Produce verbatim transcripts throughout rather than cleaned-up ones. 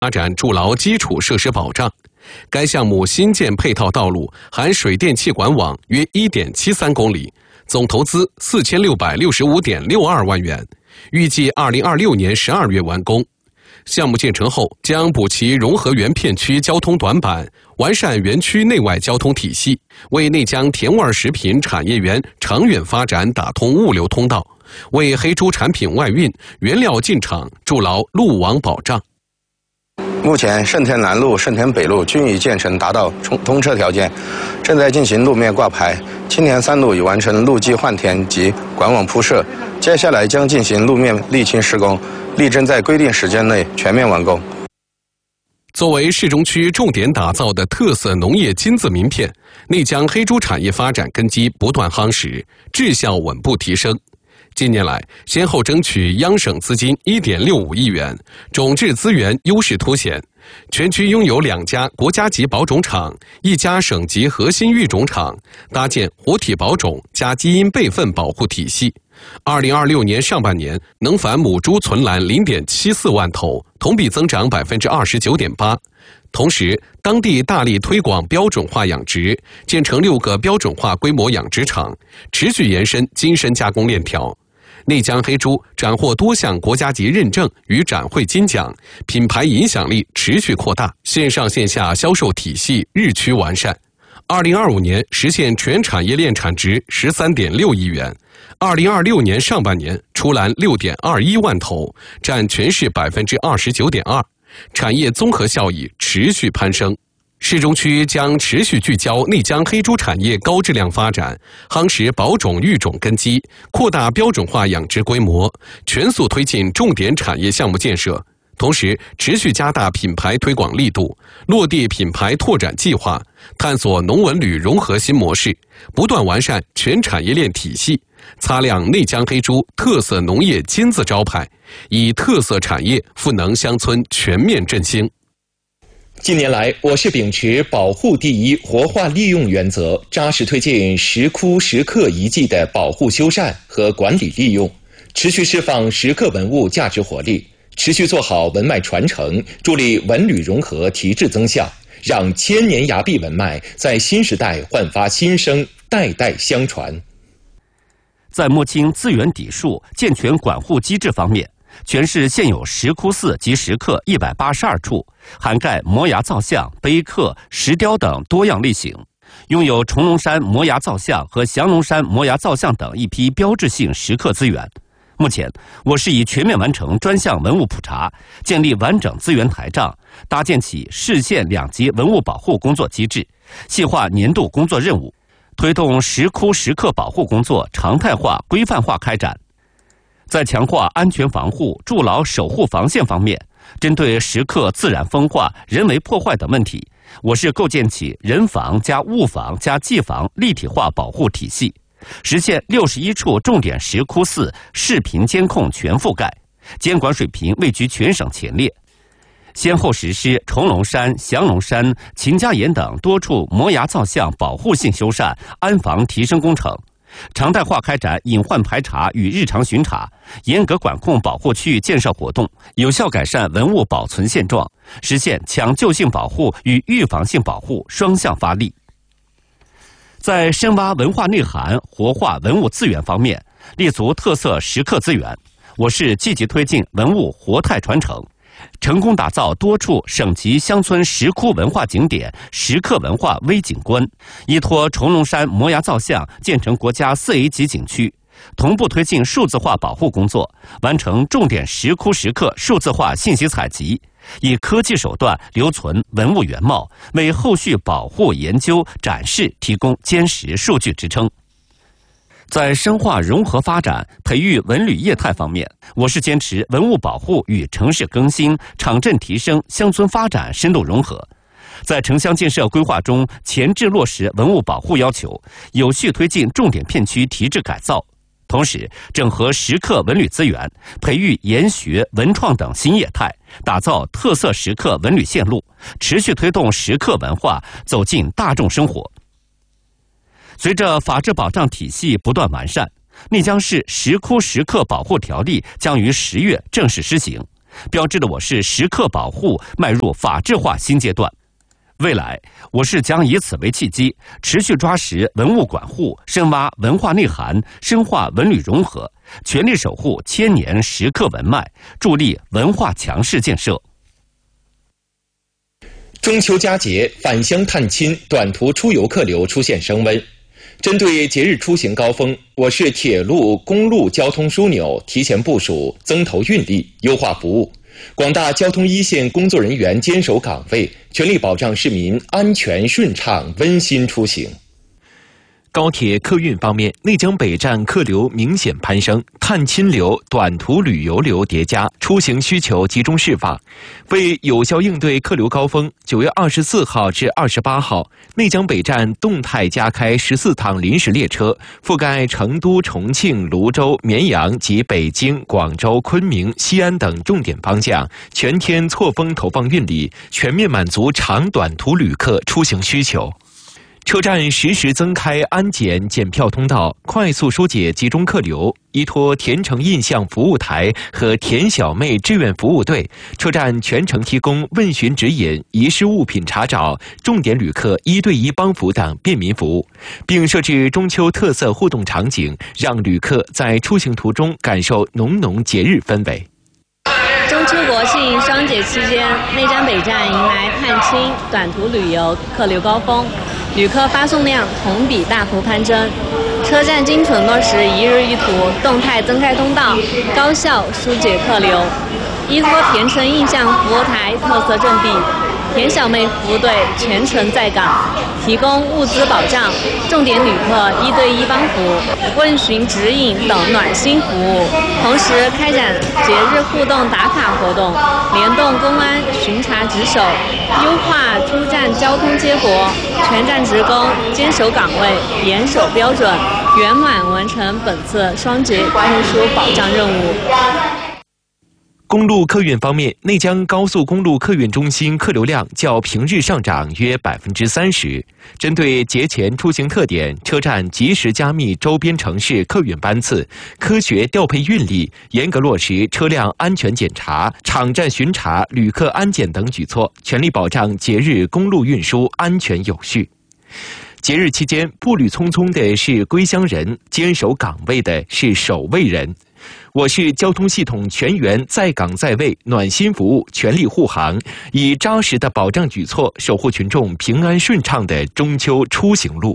发展筑牢基础设施保障。该项目新建配套道路含水电气管网约 一点七三公里，总投资四千六百六十五点六二万元，预计二零二六年十二月完工。项目建成后，将补齐融合园片区交通短板，完善园区内外交通体系，为内江甜味食品产业园长远发展打通物流通道，为黑猪产品外运、原料进场筑牢路网保障。 目前，盛田南路、盛田北路均已建成，达到通车条件，正在进行路面挂牌。青田三路已完成路基换填及管网铺设，接下来将进行路面沥青施工，力争在规定时间内全面完工。 作为市中区重点打造的特色农业金字名片，内江黑猪产业发展根基不断夯实，质效稳步提升。近年来，先后争取央省资金 一点六五亿元，种质资源优势凸显。全区拥有两家国家级保种厂，一家省级核心育种厂，搭建活体保种加基因备份保护体系。二零二六年上半年，能繁母猪存栏 零点七四万头，同比增长 百分之二十九点八。同时，当地大力推广标准化养殖，建成六个标准化规模养殖场，持续延伸精深加工链条。内江黑猪斩获多项国家级认证与展会金奖，品牌影响力持续扩大，线上线下销售体系日趋完善。二零二五年实现全产业链产值 十三点六亿元，二零二六年上半年出栏 六点二一万头，占全市 百分之二十九点二， 产业综合效益持续攀升。市中区将持续聚焦内江黑猪产业高质量发展，夯实保种育种根基，扩大标准化养殖规模，全速推进重点产业项目建设。同时，持续加大品牌推广力度，落地品牌拓展计划，探索农文旅融合新模式，不断完善全产业链体系，擦亮内江黑猪特色农业金字招牌，以特色产业赋能乡村全面振兴。 近年来，我市秉持保护第一、活化利用原则，扎实推进石窟石刻遗迹的保护修缮和管理利用，持续释放石刻文物价值活力，持续做好文脉传承，助力文旅融合提质增效，让千年崖壁文脉在新时代焕发新生，代代相传。 在摸清资源底数、健全管护机制方面，全市现有石窟寺及石刻一百八十二处，涵盖摩崖造像、碑刻、石雕等多样类型，拥有重龙山摩崖造像和降龙山摩崖造像等一批标志性石刻资源。目前，我市已全面完成专项文物普查，建立完整资源台账，搭建起市县两级文物保护工作机制，细化年度工作任务，推动石窟石刻保护工作常态化、规范化开展。在强化安全防护、筑牢守护防线方面，针对石刻自然风化、人为破坏等问题，我市构建起人防加物防加技防立体化保护体系，实现六十一处重点石窟寺视频监控全覆盖，监管水平位居全省前列。先后实施重龙山、降龙山、秦家岩等多处摩崖造像保护性修缮、安防提升工程，常态化开展隐患排查与日常巡查，严格管控保护区域建设活动，有效改善文物保存现状，实现抢救性保护与预防性保护双向发力。在深挖文化内涵、活化文物资源方面，立足特色石刻资源，我市积极推进文物活态传承，成功打造多处省级乡村石窟文化景点石刻文化微景观，依托重龙山摩崖造像建成国家四 A 级景区，同步推进数字化保护工作，完成重点石窟石刻数字化信息采集，以科技手段留存文物原貌，为后续保护研究展示提供坚实数据支撑。在深化融合发展、培育文旅业态方面，我市坚持文物保护与城市更新、场镇提升、乡村发展深度融合，在城乡建设规划中前置落实文物保护要求，有序推进重点片区提质改造，同时整合石刻文旅资源，培育研学、文创等新业态，打造特色石刻文旅线路，持续推动石刻文化走进大众生活。随着法治保障体系不断完善，内江市石窟石刻保护条例将于十月正式施行， 标志着我市时刻保护迈入法治化新阶段。未来，我市将以此为契机，持续抓实文物管护，深挖文化内涵，深化文旅融合，全力守护千年时刻文脉，助力文化强市建设。 中秋佳节，返乡探亲、短途出游客流出现升温。针对节日出行高峰，我市铁路、公路交通枢纽提前部署，增投运力，优化服务。广大交通一线工作人员坚守岗位，全力保障市民安全顺畅、温馨出行。高铁客运方面，内江北站客流明显攀升，探亲流、短途旅游流叠加，出行需求集中释放。为有效应对客流高峰，九月二十四号至二十八号，内江北站动态加开十四趟临时列车，覆盖成都、重庆、泸州、绵阳及北京、广州、昆明、西安等重点方向，全天错峰投放运力，全面满足长短途旅客出行需求。车站实时增开安检检票通道，快速疏解集中客流。依托田城印象服务台和田小妹志愿服务队，车站全程提供问询指引、遗失物品查找、重点旅客一对一帮扶等便民服务，并设置中秋特色互动场景，让旅客在出行途中感受浓浓节日氛围。 中秋国庆双节期间，内江北站迎来探亲、短途旅游客流高峰，旅客发送量同比大幅攀升。车站精准落实一日一图，动态增开通道，高效疏解客流。依托田城印象服务台特色阵地，田小妹服务队全程在岗，提供物资保障、重点旅客一对一帮扶、问询指引等暖心服务。同时开展节日互动打卡活动，联动公安巡查值守，优化出站交通接驳，全站职工坚守岗位，严守标准，圆满完成本次双节运输保障任务。 公路客运方面，内江高速公路客运中心客流量较平日上涨约百分之三十。针对节前出行特点，车站及时加密周边城市客运班次，科学调配运力，严格落实车辆安全检查、场站巡查、旅客安检等举措，全力保障节日公路运输安全有序。节日期间，步履匆匆的是归乡人，坚守岗位的是守卫人。我市交通系统全员在岗在位，暖心服务，全力护航，以扎实的保障举措守护群众平安顺畅的中秋出行路。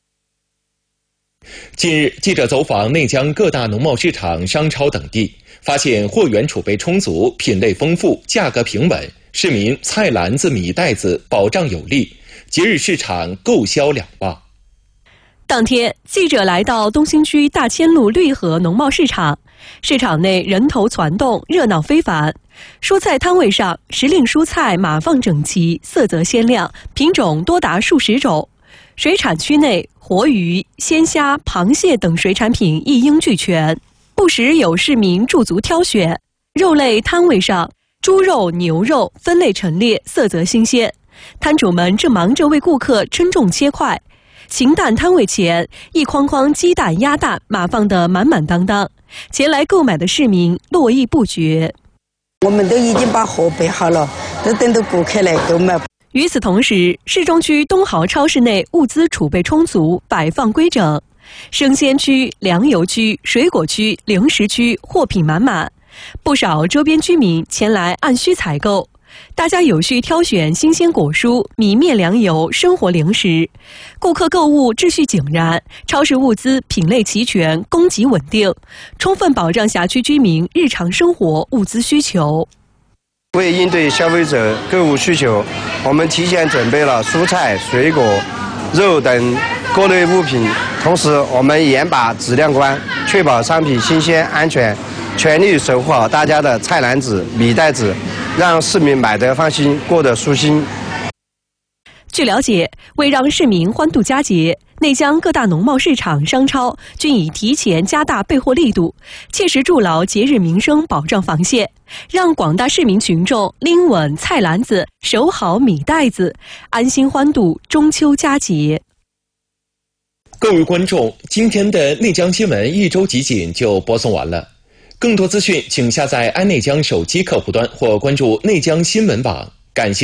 近日，记者走访内江各大农贸市场、商超等地，发现货源储备充足，品类丰富，价格平稳，市民菜篮子、米袋子保障有力，节日市场购销两旺。 当天，记者来到东兴区大千路绿河农贸市场，市场内人头攒动，热闹非凡。蔬菜摊位上，时令蔬菜码放整齐，色泽鲜亮，品种多达数十种。水产区内，活鱼、鲜虾、螃蟹等水产品一应俱全，不时有市民驻足挑选。肉类摊位上，猪肉、牛肉分类陈列，色泽新鲜，摊主们正忙着为顾客称重切块。禽蛋摊位前，一筐筐鸡蛋、鸭蛋码放得满满当当，前来购买的市民络绎不绝。 我们都已经把货备好了，都等着顾客来购买。 与此同时，市中区东豪超市内物资储备充足，摆放规整，生鲜区、粮油区、水果区、零食区货品满满，不少周边居民前来按需采购。大家有序挑选新鲜果蔬、米面粮油、生活零食，顾客购物秩序井然，超市物资品类齐全，供给稳定，充分保障辖区居民日常生活物资需求。 为应对消费者购物需求，我们提前准备了蔬菜、水果、肉等各类物品，同时我们严把质量关，确保商品新鲜安全，全力守护好大家的菜篮子、米袋子，让市民买得放心，过得舒心。 据了解，为让市民欢度佳节，内江各大农贸市场、商超均已提前加大备货力度，切实筑牢节日民生保障防线，让广大市民群众拎稳菜篮子，守好米袋子，安心欢度中秋佳节。 各位观众，今天的内江新闻一周集锦就播送完了。 更多资讯，请下载安内江手机客户端或关注内江新闻网。感谢。